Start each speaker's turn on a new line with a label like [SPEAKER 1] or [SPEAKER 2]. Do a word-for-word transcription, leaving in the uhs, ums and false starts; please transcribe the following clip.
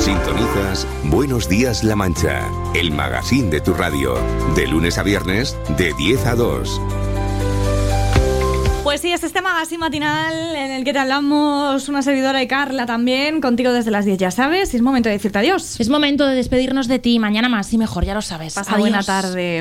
[SPEAKER 1] Sintonizas Buenos Días La Mancha, el magazín de tu radio, de lunes a viernes, de diez a dos.
[SPEAKER 2] Pues sí, es este magazine matinal en el que te hablamos una servidora y Carla también, contigo desde las diez, ya sabes, y es momento de decirte adiós.
[SPEAKER 3] Es momento de despedirnos de ti, mañana más y mejor, ya lo sabes.
[SPEAKER 2] Pasa
[SPEAKER 3] Adiós.
[SPEAKER 2] buena tarde.